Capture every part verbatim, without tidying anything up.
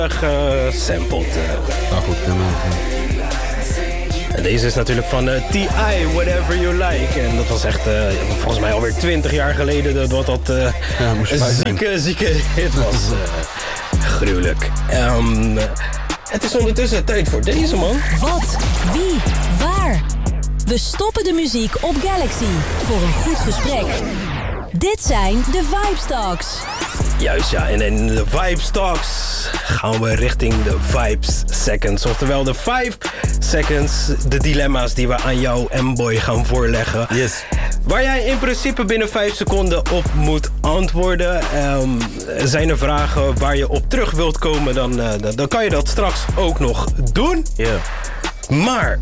gesampled. Nou goed, dan... En deze is natuurlijk van uh, T I, Whatever You Like. En dat was echt, uh, volgens mij alweer twintig jaar geleden... dat wat dat uh, ja, een zieke, zieke hit was. Uh, gruwelijk. Um, het is ondertussen tijd voor deze, man. Wat? Wie? Waar? We stoppen de muziek op Galaxy voor een goed gesprek. Dit zijn de Vibes Talks. Juist, ja. En in de Vibes Talks gaan we richting de Vibes Seconds. Oftewel de vijf seconds, de dilemma's die we aan jou, M-Boy, gaan voorleggen. Yes. Waar jij in principe binnen vijf seconden op moet antwoorden. Um, zijn er vragen waar je op terug wilt komen, dan, uh, dan, dan kan je dat straks ook nog doen. Ja. Yeah. Maar...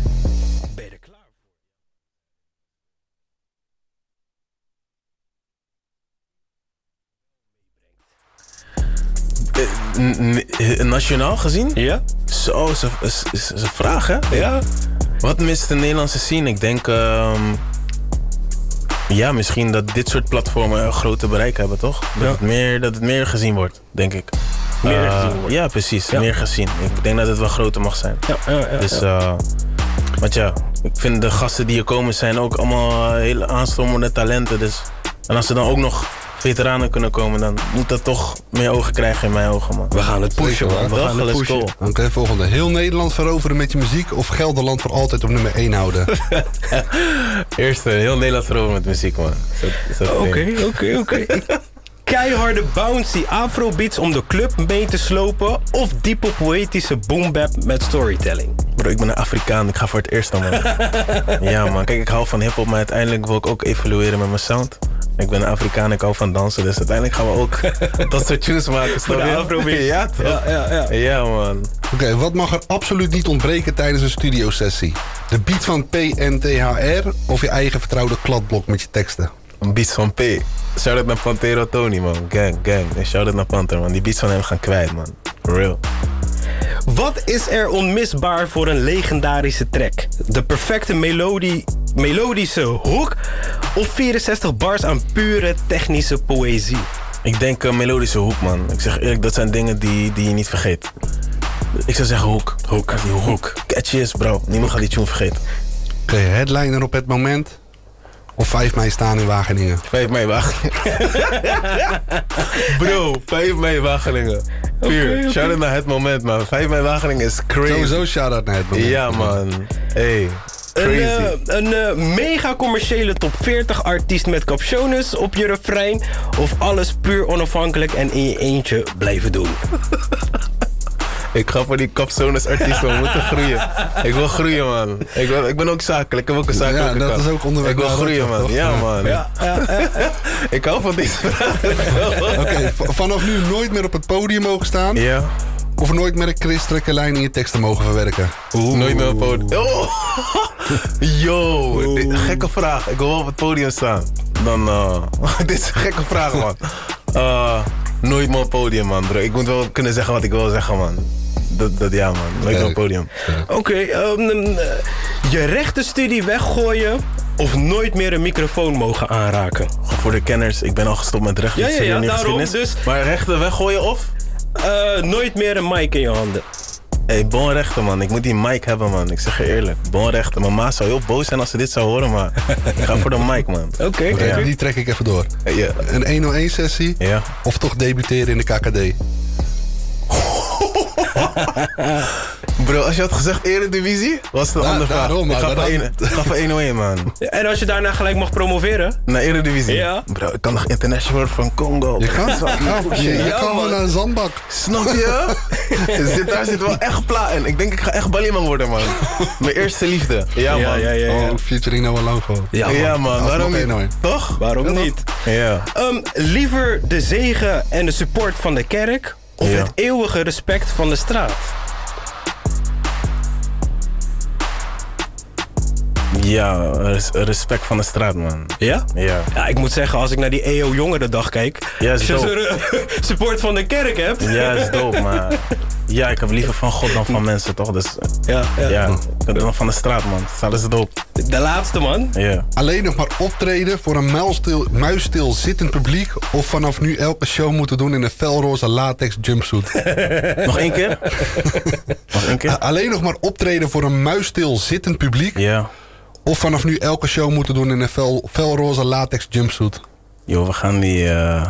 Nationaal gezien? Ja. Zo, is een, is een vraag, hè? Ja. Wat mist de Nederlandse scene? Ik denk... Um, ja, misschien dat dit soort platformen een groter bereik hebben, toch? Dat, ja. het, meer, dat het meer gezien wordt, denk ik. Meer uh, gezien wordt? Ja, precies. Ja. Meer gezien. Ik denk dat het wel groter mag zijn. Ja, ja, ja, dus, ja. Uh, want ja, ik vind de gasten die hier komen zijn ook allemaal hele aanstormende talenten. Dus. En als ze dan ook nog... veteranen kunnen komen, dan moet dat toch meer ogen krijgen in mijn ogen, man. We gaan het pushen, man. We gaan het pushen. Oké, okay, volgende. Heel Nederland veroveren met je muziek of Gelderland voor altijd op nummer één houden? Eerste, heel Nederland veroveren met muziek, man. Oké, oké, oké. Keiharde bouncy afrobeats om de club mee te slopen of diepe poëtische boombap met storytelling? Bro, ik ben een Afrikaan, ik ga voor het eerst dan, man. Ja, man. Kijk, ik hou van hiphop, maar uiteindelijk wil ik ook evolueren met mijn sound. Ik ben een Afrikaan, ik hou van dansen, dus uiteindelijk gaan we ook dat soort tunes maken. Voor de afrobeat. Ja, toch? Ja, ja, ja. Ja, man. Oké, okay, wat mag er absoluut niet ontbreken tijdens een studiosessie? De beat van P N T H R of je eigen vertrouwde kladblok met je teksten? Een beat van P. Shout-out naar Pantero Tony, man. Gang, gang. En shout-out naar Panther, man. Die beats van hem gaan kwijt, man. For real. Wat is er onmisbaar voor een legendarische track? De perfecte melodie, melodische hook of vierenzestig bars aan pure technische poëzie? Ik denk een melodische hoek, man. Ik zeg eerlijk, dat zijn dingen die, die je niet vergeet. Ik zou zeggen hoek. Hoek. Die hoek. Catchy is, bro. Niemand gaat die tune vergeten. Oké, okay, headliner op het moment of vijf mei staan in Wageningen? vijf mei Wageningen. Bro, vijf mei Wageningen. Puur. Okay, okay. Shout-out naar het moment, man. vijf mei Wageningen is crazy. Sowieso shout-out naar het moment. Ja, man. Hey. Crazy. Een, uh, een uh, mega commerciële top veertig artiest met captiones op je refrein of alles puur onafhankelijk en in je eentje blijven doen? Ik ga voor die capsones artiesten, we moeten groeien. Ik wil groeien, man. Ik, wil, ik ben ook zakelijk, ik heb ook een zakelijke Ja, dat kant. is ook onderweg. Ik wil groeien, man. Toch? Ja, man. Ja, ja, ja, ja. Ik hou van deze vragen. Oké, okay, v- vanaf nu nooit meer op het podium mogen staan? Ja. Of nooit meer een christelijke lijn in je teksten mogen verwerken? Oeh. Nooit meer op het podium. Oh. Yo, dit, gekke vraag. Ik wil wel op het podium staan. Dan, uh, dit is een gekke vraag, man. Uh, nooit meer op het podium, man, bro. Ik moet wel kunnen zeggen wat ik wil zeggen, man. Dat, dat ja, man. Nooit meer op het podium. Oké, okay, um, uh, je rechtenstudie weggooien of nooit meer een microfoon mogen aanraken? Voor de kenners, ik ben al gestopt met rechten. Ja, ja, ja, daarom dus. Maar rechten weggooien of? Uh, nooit meer een mic in je handen. Hé, hey, bon rechten, man. Ik moet die mic hebben, man. Ik zeg je eerlijk. Bon rechten. Mijn ma zou heel boos zijn als ze dit zou horen, maar ik ga voor de mic, man. Oké, okay, okay, ja. Die trek ik even door. Ja. Een honderdéén sessie ja. Of toch debuteren in de K K D? Bro, als je had gezegd Eredivisie, was het een da, andere vraag. Daarom, ik ga daarom. voor honderdéén, man. En als je daarna gelijk mag promoveren? Naar Eredivisie? Ja. Bro, ik kan nog international van Congo. Je kan zo. Ja, je ja, kan gewoon naar een zandbak. Snap je? zit, daar zit wel echt pla in. Ik denk ik ga echt Ballyman worden, man. Mijn eerste liefde. Ja, man. Ja, ja, ja, ja. Oh, featuring Noah Logo. Ja, man. Ja, man. Waarom niet? één, Toch? Waarom ja, niet? Ja. Um, liever de zegen en de support van de kerk of ja. het eeuwige respect van de straat? Ja, res- respect van de straat, man. Ja? Ja. Ja, ik moet zeggen, als ik naar die E O Jongerendag kijk... Ja, is als je dope. zo'n support van de kerk hebt... Ja, is dope, maar... Ja, ik heb liever van God dan van mensen, toch? Dus Ja, ja. ja, ik heb nog van de straat, man. Dat is dope. De laatste, man. Ja. Alleen nog maar optreden voor een muisstil, muisstil zittend publiek... of vanaf nu elke show moeten doen in een felroze latex jumpsuit. Nog één keer? Nog één keer? Alleen nog maar optreden voor een muisstil zittend publiek... Ja. of vanaf nu elke show moeten doen in een fel, felroze latex jumpsuit. Yo, we gaan die... eh,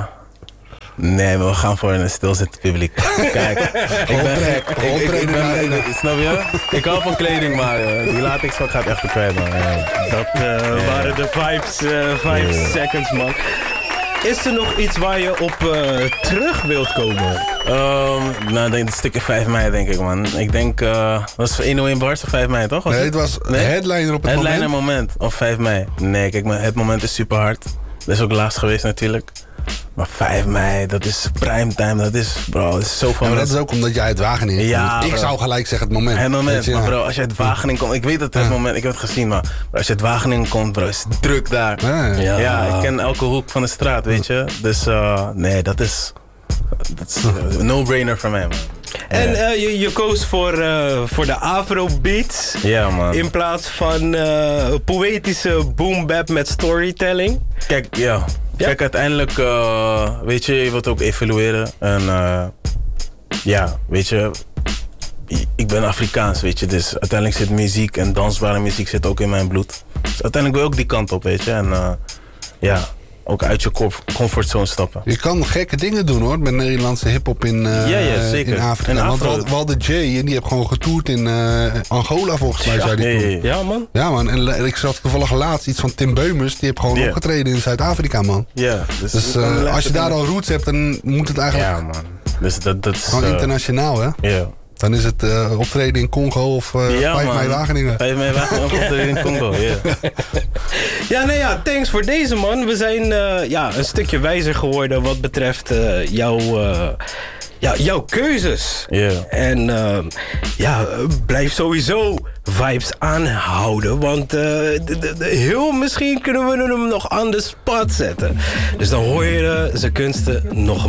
Nee, we gaan voor een stilzittend publiek. Kijk, ik ben gek. Ik, ik, ik, ik ben, ik, snap je? Ik hou van kleding, maar uh, die latexvak gaat echt te kwijt, man. Ja. Dat uh, waren de vibes, uh, vijf Ja. seconds, man. Is er nog iets waar je op uh, terug wilt komen? Um, nou, ik denk het stukje vijf mei, denk ik, man. Ik denk, uh, dat is honderdéén bars of vijf mei, toch? Was Nee, het was Nee? headliner op het Headliner moment. moment, of vijf mei. Nee, kijk, het moment is super hard. Dat is ook laatst geweest natuurlijk. Maar vijf mei, dat is primetime, dat is, bro, dat is zoveel Ja, maar dat mensen. is ook omdat jij uit Wageningen Ja, komt. Ik bro. zou gelijk zeggen het moment. Het moment, Weet je, maar ja. bro, als je uit Wageningen komt, ik weet dat het Ja. moment, ik heb het gezien, maar bro, als je uit Wageningen komt, bro, is het druk daar. Ja, ja. Ja, ik ken elke hoek van de straat, weet je. Dus uh, nee, dat is, dat is uh, een no-brainer voor mij, man. En uh, je, je koos voor, uh, voor de Afrobeats. Ja, man. In plaats van uh, poëtische boom-bap met storytelling. Kijk, ja. Ja? Kijk, uiteindelijk, uh, weet je, je wilt ook evalueren. En uh, ja, weet je, ik ben Afrikaans, weet je. Dus uiteindelijk zit muziek en dansbare muziek zit ook in mijn bloed. Dus uiteindelijk wil je ook die kant op, weet je. En uh, ja, ook uit je com- comfortzone stappen. Je kan gekke dingen doen hoor, met Nederlandse hiphop in, uh, Ja, ja, zeker. in Afrika. In Want Afro- we hadden- we hadden Jay en die heeft gewoon getoerd in uh, Angola volgens mij, zei Ja, hij ja, toen. ja. Ja, man. Ja man, en ik zag toevallig laatst iets van Tim Beumers, die heeft gewoon Ja. opgetreden in Zuid-Afrika man. Ja, dus, Dus je kan uh, lekker als je daar doen. al roots hebt, dan moet het eigenlijk Ja, man. Dus dat, dat is... gewoon uh, internationaal hè. Ja. Dan is het uh, optreden in Congo of uh, Ja, vijf man. mei Wageningen. vijf mei Wageningen ook optreden in Congo, ja. Ja, nee, ja, thanks voor deze, man. We zijn uh, ja, een stukje wijzer geworden wat betreft uh, jouw, uh, ja, jouw keuzes. Ja. En uh, ja, blijf sowieso vibes aanhouden. Want uh, de, de, de, heel misschien kunnen we hem nog aan de spot zetten. Dus dan hoor je uh, zijn kunsten nog